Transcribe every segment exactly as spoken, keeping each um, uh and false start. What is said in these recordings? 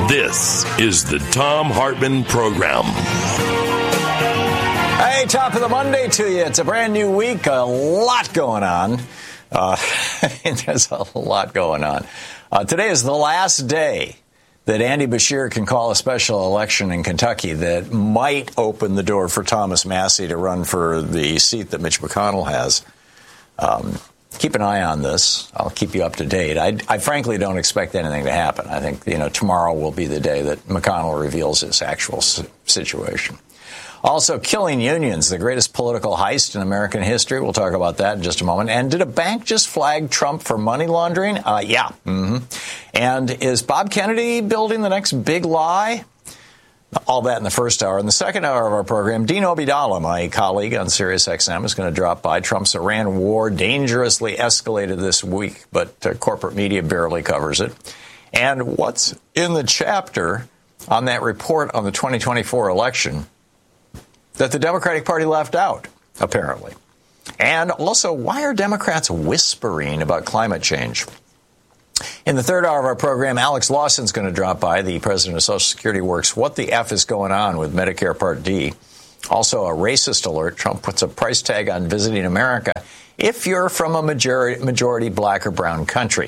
This is the Thom Hartmann Program. Hey, top of the Monday to you. It's a brand new week. A lot going on. Uh, there's a lot going on. Uh, today is the last day that Andy Beshear can call a special election in Kentucky that might open the door for Thomas Massie to run for the seat that Mitch McConnell has. Um, keep an eye on this. I'll keep you up to date. I, I frankly don't expect anything to happen. I think, you know, tomorrow will be the day that McConnell reveals his actual situation. Also, killing unions, the greatest political heist in American history. We'll talk about that in just a moment. And did a bank just flag Trump for money laundering? Uh, yeah. Mm-hmm. And is Bob Kennedy building the next big lie? All that in the first hour. In the second hour of our program, Dean Obeidallah, my colleague on Sirius X M, is going to drop by. Trump's Iran war dangerously escalated this week, but uh, corporate media barely covers it. And what's in the chapter on that report on the twenty twenty-four election that the Democratic Party left out, apparently. And also, why are Democrats whispering about climate change? In the third hour of our program, Alex Lawson's going to drop by. The president of Social Security works. What the F is going on with Medicare Part D? Also, a racist alert. Trump puts a price tag on visiting America if you're from a majority, majority black or brown country.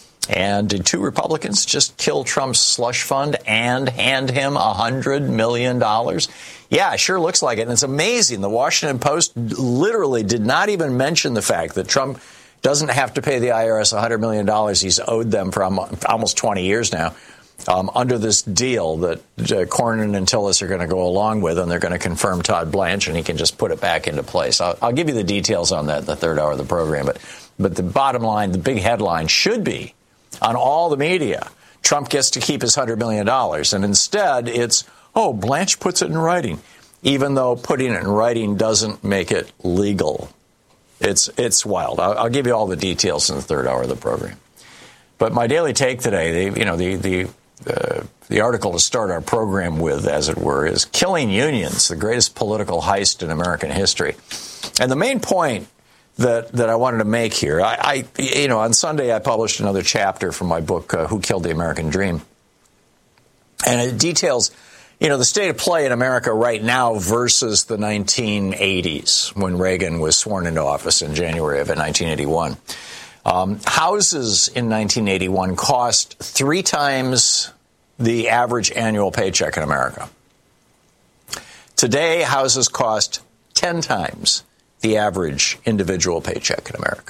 And did two Republicans just kill Trump's slush fund and hand him one hundred million dollars? Yeah, it sure looks like it. And it's amazing. The Washington Post literally did not even mention the fact that Trump doesn't have to pay the I R S one hundred million dollars he's owed them for almost twenty years now um, under this deal that uh, Cornyn and Tillis are going to go along with, and they're going to confirm Todd Blanche, and he can just put it back into place. I'll, I'll give you the details on that in the third hour of the program. But, but the bottom line, the big headline should be on all the media, Trump gets to keep his one hundred million dollars. And instead, it's, oh, Blanche puts it in writing, even though putting it in writing doesn't make it legal. It's it's wild. I'll, I'll give you all the details in the third hour of the program. But my daily take today, the, you know, the the uh, the article to start our program with, as it were, is Killing Unions, the greatest political heist in American history. And the main point that that I wanted to make here, I, I you know, on Sunday I published another chapter from my book, uh, Who Killed the American Dream? And it details, you know, the state of play in America right now versus the nineteen eighties when Reagan was sworn into office in January of nineteen eighty-one. Um, houses in nineteen eighty-one cost three times the average annual paycheck in America. Today, houses cost ten times the average individual paycheck in America,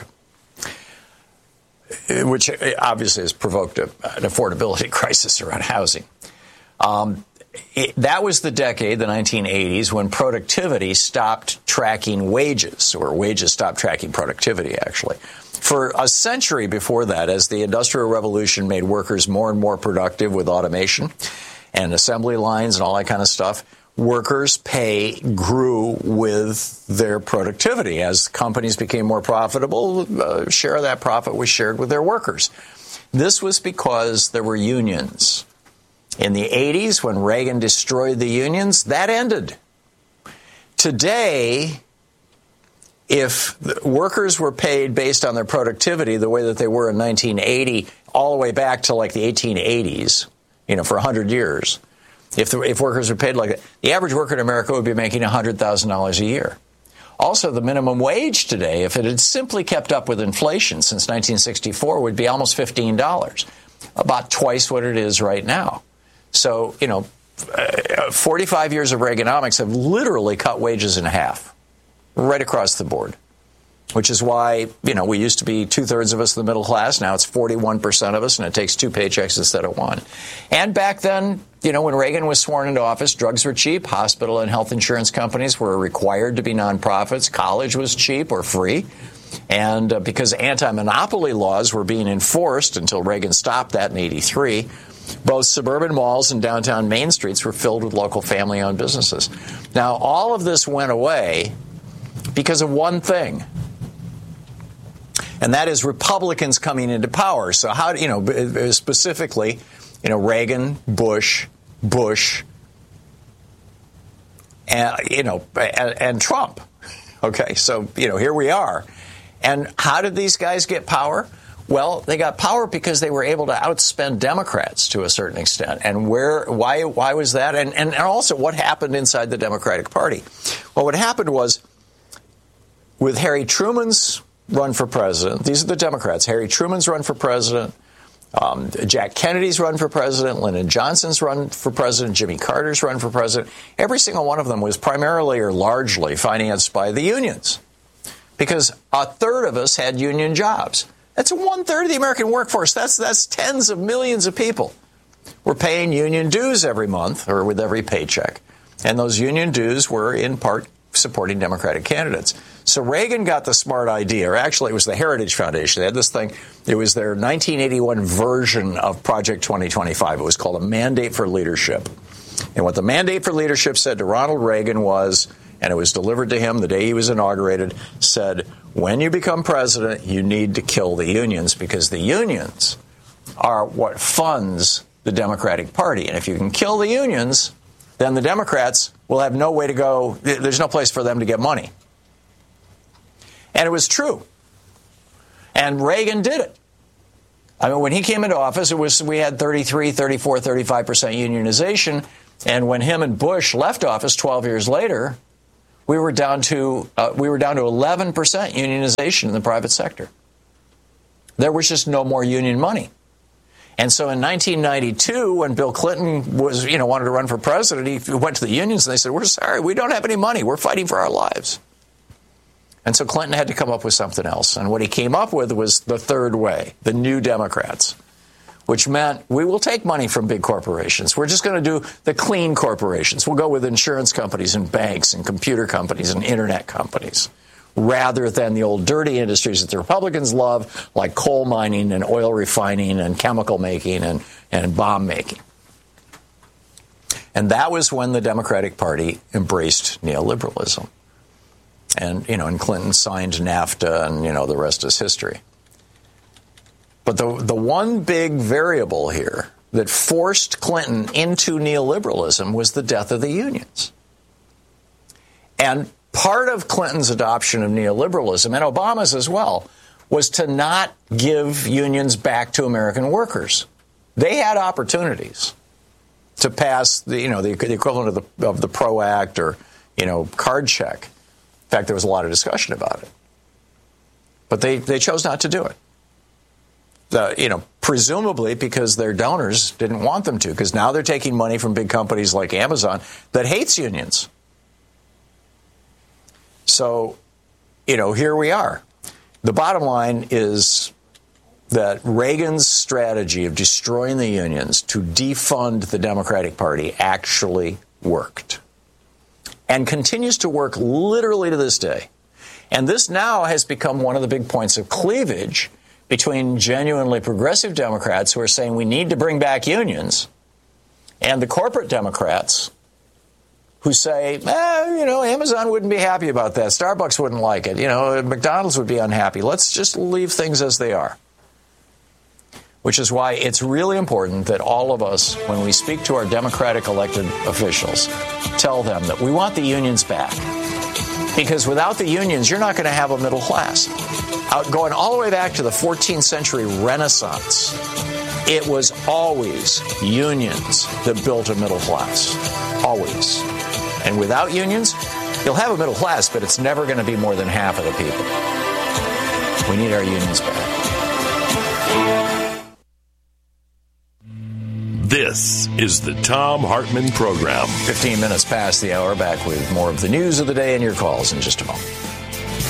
which obviously has provoked a, an affordability crisis around housing. Um, It, that was the decade, the nineteen eighties, when productivity stopped tracking wages, or wages stopped tracking productivity, actually. For a century before that, as the Industrial Revolution made workers more and more productive with automation and assembly lines and all that kind of stuff, workers' pay grew with their productivity. As companies became more profitable, a share of that profit was shared with their workers. This was because there were unions. In the eighties, when Reagan destroyed the unions, that ended. Today, if the workers were paid based on their productivity the way that they were in nineteen eighty, all the way back to like the eighteen eighties, you know, for one hundred years, if the, if workers were paid like that, the average worker in America would be making one hundred thousand dollars a year. Also, the minimum wage today, if it had simply kept up with inflation since nineteen sixty-four, would be almost fifteen dollars, about twice what it is right now. So, you know, forty-five years of Reaganomics have literally cut wages in half, right across the board, which is why, you know, we used to be two-thirds of us in the middle class. Now it's forty-one percent of us, and it takes two paychecks instead of one. And back then, you know, when Reagan was sworn into office, drugs were cheap. Hospital and health insurance companies were required to be nonprofits. College was cheap or free. And uh, because anti-monopoly laws were being enforced until Reagan stopped that in eighty-three, both suburban malls and downtown main streets were filled with local family-owned businesses. Now, all of this went away because of one thing, and that is Republicans coming into power. So how, you know, specifically, you know, Reagan, Bush, Bush, and, you know, and, and Trump. Okay, so, you know, here we are. And how did these guys get power? Well, they got power because they were able to outspend Democrats to a certain extent. And where, why, why was that? And, and also, what happened inside the Democratic Party? Well, what happened was, with Harry Truman's run for president, these are the Democrats, Harry Truman's run for president, um, Jack Kennedy's run for president, Lyndon Johnson's run for president, Jimmy Carter's run for president, every single one of them was primarily or largely financed by the unions. Because a third of us had union jobs. That's one-third of the American workforce. That's that's tens of millions of people. We're paying union dues every month or with every paycheck. And those union dues were in part supporting Democratic candidates. So Reagan got the smart idea, or actually it was the Heritage Foundation. They had this thing. It was their nineteen eighty-one version of Project twenty twenty-five. It was called a Mandate for Leadership. And what the Mandate for Leadership said to Ronald Reagan was, and it was delivered to him the day he was inaugurated, said, when you become president, you need to kill the unions because the unions are what funds the Democratic Party. And if you can kill the unions, then the Democrats will have no way to go. There's no place for them to get money. And it was true. And Reagan did it. I mean, when he came into office, it was we had thirty-three, thirty-four, thirty-five percent unionization. And when him and Bush left office twelve years later, we were down to uh, we were down to eleven percent unionization in the private sector. There was just no more union money. And so in nineteen ninety-two, when Bill Clinton was, you know, wanted to run for president, he went to the unions and they said, we're sorry, we don't have any money. We're fighting for our lives. And so Clinton had to come up with something else. And what he came up with was the third way, the New Democrats, which meant we will take money from big corporations. We're just going to do the clean corporations. We'll go with insurance companies and banks and computer companies and internet companies, rather than the old dirty industries that the Republicans love, like coal mining and oil refining and chemical making and, and bomb making. And that was when the Democratic Party embraced neoliberalism. And, you know, and Clinton signed NAFTA, and, you know, the rest is history. But the the one big variable here that forced Clinton into neoliberalism was the death of the unions. And part of Clinton's adoption of neoliberalism, and Obama's as well, was to not give unions back to American workers. They had opportunities to pass the, you know, the, the equivalent of the of the PRO Act or, you know, card check. In fact, there was a lot of discussion about it. But they, they chose not to do it. The, you know, presumably because their donors didn't want them to, because now they're taking money from big companies like Amazon that hates unions. So, you know, here we are. The bottom line is that Reagan's strategy of destroying the unions to defund the Democratic Party actually worked. And continues to work literally to this day. And this now has become one of the big points of cleavage between genuinely progressive Democrats who are saying we need to bring back unions and the corporate Democrats who say, eh, you know, Amazon wouldn't be happy about that. Starbucks wouldn't like it. You know, McDonald's would be unhappy. Let's just leave things as they are. Which is why it's really important that all of us, when we speak to our Democratic elected officials, tell them that we want the unions back. Because without the unions, you're not going to have a middle class. Out, going all the way back to the fourteenth century Renaissance, it was always unions that built a middle class. Always. And without unions, you'll have a middle class, but it's never going to be more than half of the people. We need our unions back. This is the Thom Hartmann Program. fifteen minutes past the hour, back with more of the news of the day and your calls in just a moment.